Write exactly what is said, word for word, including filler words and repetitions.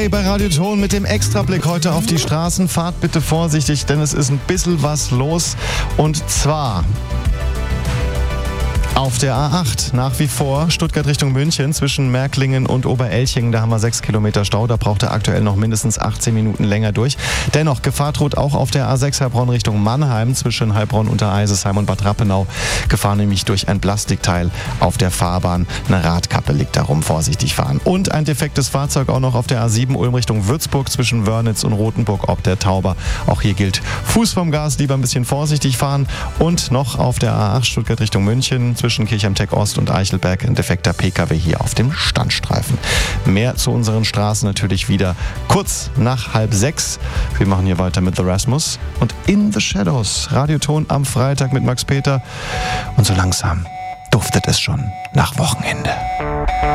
Bei Radioton mit dem Extrablick heute auf die Straßen. Fahrt bitte vorsichtig, denn es ist ein bisschen was los. Und zwar auf der A acht nach wie vor Stuttgart Richtung München zwischen Märklingen und Oberelchingen. Da haben wir sechs Kilometer Stau. Da braucht er aktuell noch mindestens achtzehn Minuten länger durch. Dennoch Gefahr droht auch auf der A sechs Heilbronn Richtung Mannheim zwischen Heilbronn, Untereisesheim und Bad Rappenau. Gefahr nämlich durch ein Plastikteil auf der Fahrbahn. Eine Radkappe liegt darum. Vorsichtig fahren. Und ein defektes Fahrzeug auch noch auf der A sieben Ulm Richtung Würzburg zwischen Wörnitz und Rothenburg ob der Tauber. Auch hier gilt Fuß vom Gas, lieber ein bisschen vorsichtig fahren. Und noch auf der A acht Stuttgart Richtung München zwischen Kirchheim-Tech Ost und Eichelberg ein defekter P K W hier auf dem Standstreifen. Mehr zu unseren Straßen natürlich wieder kurz nach halb sechs. Wir machen hier weiter mit The Rasmus und In the Shadows. Radioton am Freitag mit Max Peter. Und so langsam duftet es schon nach Wochenende.